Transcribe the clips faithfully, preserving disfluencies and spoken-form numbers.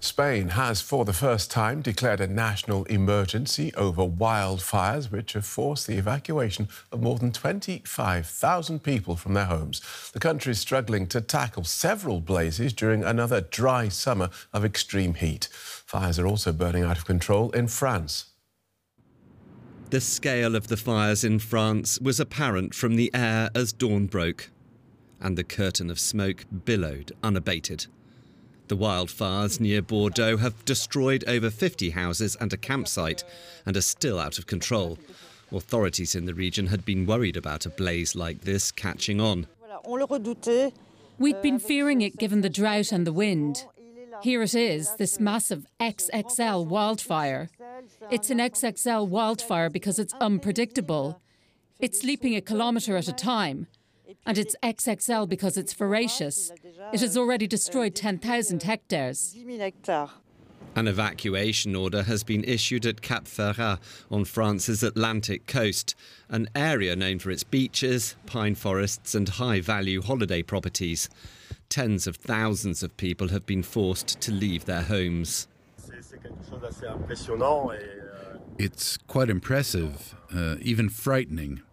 Spain has, for the first time, declared a national emergency over wildfires, which have forced the evacuation of more than twenty-five thousand people from their homes. The country is struggling to tackle several blazes during another dry summer of extreme heat. Fires are also burning out of control in France. The scale of the fires in France was apparent from the air as dawn broke, and the curtain of smoke billowed unabated. The wildfires near Bordeaux have destroyed over fifty houses and a campsite and are still out of control. Authorities in the region had been worried about a blaze like this catching on. We'd been fearing it given the drought and the wind. Here it is, this massive X X L wildfire. It's an X X L wildfire because it's unpredictable. It's leaping a kilometre at a time. And it's X X L because it's voracious. It has already destroyed ten thousand hectares. An evacuation order has been issued at Cap Ferrat on France's Atlantic coast, an area known for its beaches, pine forests and high-value holiday properties. Tens of thousands of people have been forced to leave their homes. It's quite impressive, uh, even frightening.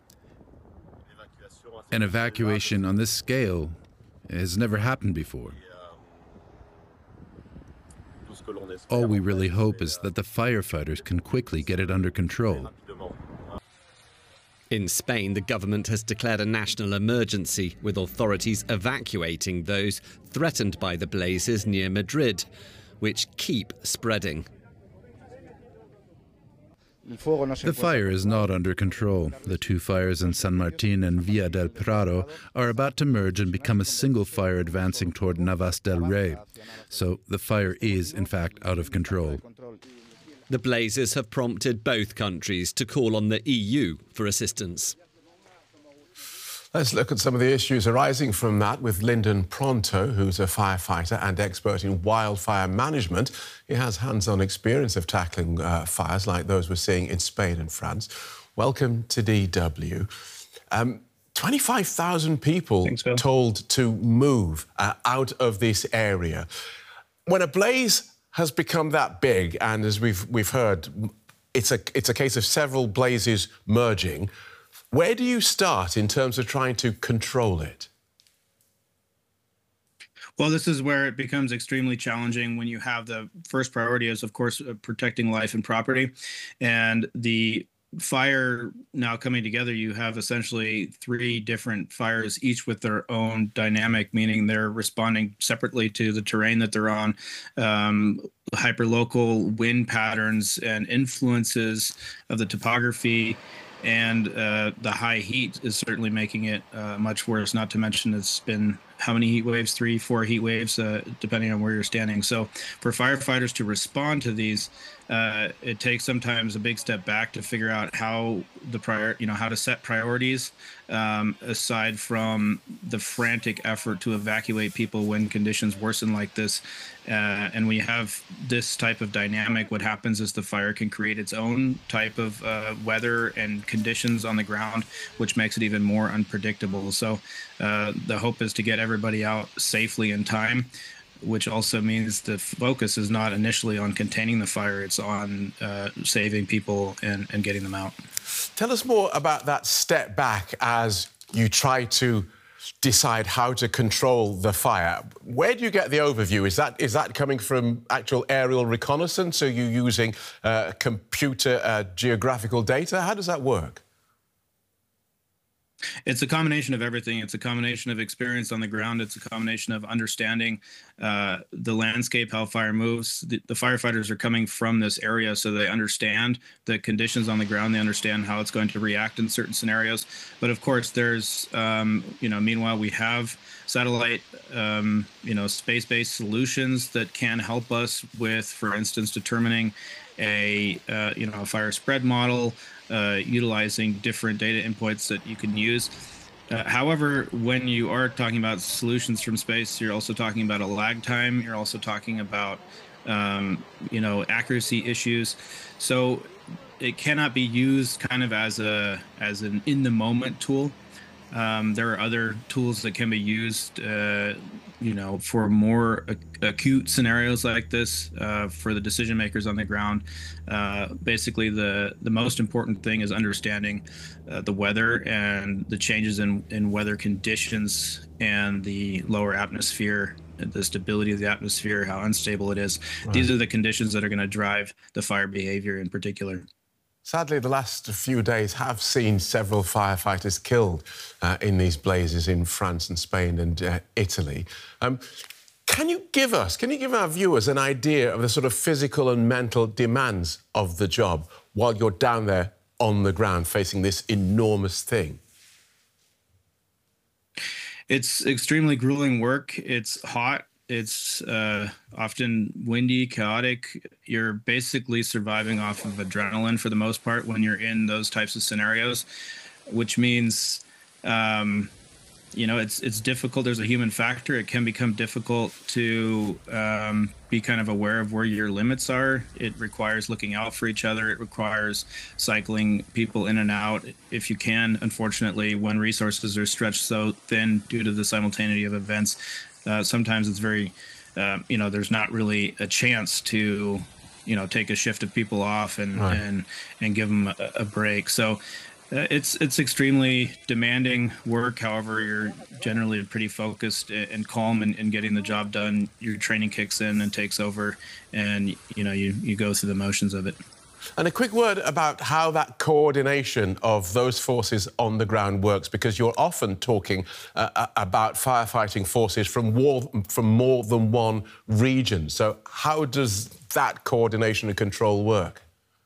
An evacuation on this scale has never happened before. All we really hope is that the firefighters can quickly get it under control. In Spain, the government has declared a national emergency, with authorities evacuating those threatened by the blazes near Madrid, which keep spreading. The fire is not under control. The two fires in San Martin and Villa del Prado are about to merge and become a single fire advancing toward Navas del Rey. So the fire is, in fact, out of control. The blazes have prompted both countries to call on the E U for assistance. Let's look at some of the issues arising from that with Lyndon Pronto, who's a firefighter and expert in wildfire management. He has hands-on experience of tackling uh, fires like those we're seeing in Spain and France. Welcome to D W. Um, twenty-five thousand people Thanks, told to move uh, out of this area. When a blaze has become that big, and as we've, we've heard, it's a, it's a case of several blazes merging, where do you start in terms of trying to control it? Well, this is where it becomes extremely challenging when you have the first priority is, of course, protecting life and property. And the fire now coming together, you have essentially three different fires, each with their own dynamic, meaning they're responding separately to the terrain that they're on. Um, hyperlocal wind patterns and influences of the topography. And uh, the high heat is certainly making it uh, much worse, not to mention it's been how many heat waves, three, four heat waves, uh, depending on where you're standing. So for firefighters to respond to these, uh, it takes sometimes a big step back to figure out how the prior, you know, how to set priorities um, aside from the frantic effort to evacuate people when conditions worsen like this. Uh, and we have this type of dynamic. What happens is the fire can create its own type of uh, weather and conditions on the ground, which makes it even more unpredictable. So uh, the hope is to get everybody out safely in time, which also means the focus is not initially on containing the fire, it's on uh, saving people and, and getting them out. Tell us more about that step back as you try to decide how to control the fire. Where do you get the overview? Is that is that coming from actual aerial reconnaissance? Are you using uh, computer uh, geographical data? How does that work? It's a combination of everything. It's a combination of experience on the ground. It's a combination of understanding uh, the landscape, how fire moves. The, the firefighters are coming from this area, so they understand the conditions on the ground. They understand how it's going to react in certain scenarios. But of course, there's, um, you know, meanwhile, we have satellite, um, you know, space-based solutions that can help us with, for instance, determining a, uh, you know, a fire spread model, Uh, utilizing different data inputs that you can use. Uh, however, when you are talking about solutions from space, you're also talking about a lag time. You're also talking about, um, you know, accuracy issues. So it cannot be used kind of as a as an in the moment tool. Um, there are other tools that can be used, uh, you know, for more ac acute scenarios like this, uh, for the decision makers on the ground. Uh, basically, the the most important thing is understanding uh, the weather and the changes in, in weather conditions and the lower atmosphere, the stability of the atmosphere, how unstable it is. Right. These are the conditions that are going to drive the fire behavior in particular. Sadly, the last few days have seen several firefighters killed uh, in these blazes in France and Spain and uh, Italy. Um, can you give us, can you give our viewers an idea of the sort of physical and mental demands of the job while you're down there on the ground facing this enormous thing? It's extremely grueling work. It's hot. It's uh, often windy, chaotic. You're basically surviving off of adrenaline for the most part when you're in those types of scenarios, which means, um, you know, it's it's difficult. There's a human factor. It can become difficult to um, be kind of aware of where your limits are. It requires looking out for each other. It requires cycling people in and out if you can. Unfortunately, when resources are stretched so thin due to the simultaneity of events, Uh, sometimes it's very, uh, you know, there's not really a chance to, you know, take a shift of people off and right. and and give them a, a break. So uh, it's it's extremely demanding work. However, you're generally pretty focused and calm in, in getting the job done. Your training kicks in and takes over, and you know you you go through the motions of it. And a quick word about how that coordination of those forces on the ground works, because you're often talking uh, about firefighting forces from, war, from more than one region. So how does that coordination and control work?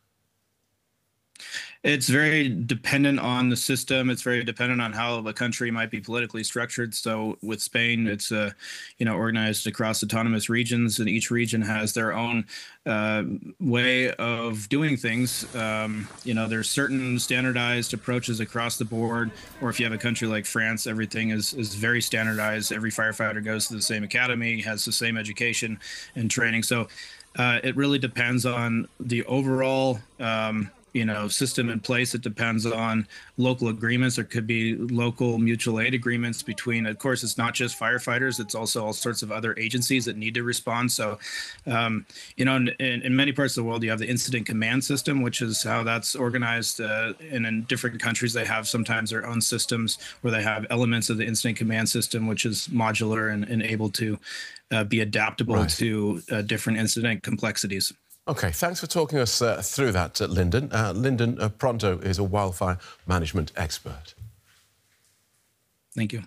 It's very dependent on the system. It's very dependent on how the country might be politically structured. So with Spain, it's uh, you know organized across autonomous regions, and each region has their own uh, way of doing things. Um, you know, there's certain standardized approaches across the board. Or if you have a country like France, everything is is very standardized. Every firefighter goes to the same academy, has the same education and training. So uh, it really depends on the overall Um, you know, system in place. It depends on local agreements. There could be local mutual aid agreements between, of course, it's not just firefighters, it's also all sorts of other agencies that need to respond. So, um, you know, in, in many parts of the world, you have the incident command system, which is how that's organized. Uh, and in different countries, they have sometimes their own systems where they have elements of the incident command system, which is modular and, and able to uh, be adaptable right. to uh, different incident complexities. OK, thanks for talking us uh, through that, uh, Lyndon. Uh, Lyndon uh, Pronto is a wildfire management expert. Thank you.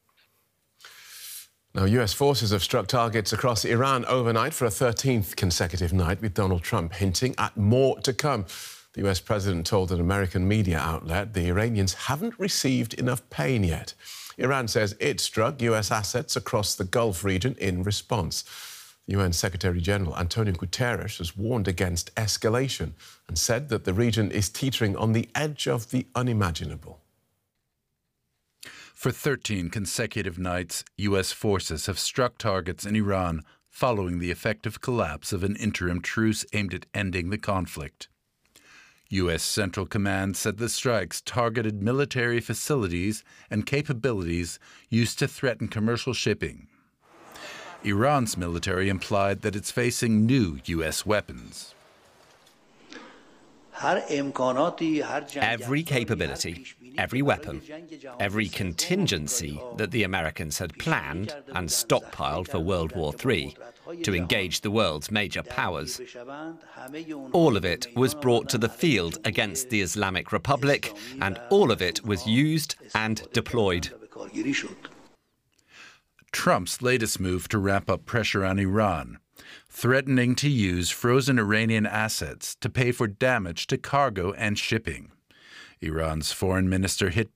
Now, U S forces have struck targets across Iran overnight for a thirteenth consecutive night, with Donald Trump hinting at more to come. The U S president told an American media outlet the Iranians haven't received enough pain yet. Iran says it struck U S assets across the Gulf region in response. U N Secretary-General Antonio Guterres has warned against escalation and said that the region is teetering on the edge of the unimaginable. For thirteen consecutive nights, U S forces have struck targets in Iran following the effective collapse of an interim truce aimed at ending the conflict. U S Central Command said the strikes targeted military facilities and capabilities used to threaten commercial shipping. Iran's military implied that it's facing new U S weapons. Every capability, every weapon, every contingency that the Americans had planned and stockpiled for World War Three to engage the world's major powers, all of it was brought to the field against the Islamic Republic, and all of it was used and deployed. Trump's latest move to ramp up pressure on Iran, threatening to use frozen Iranian assets to pay for damage to cargo and shipping. Iran's foreign minister hit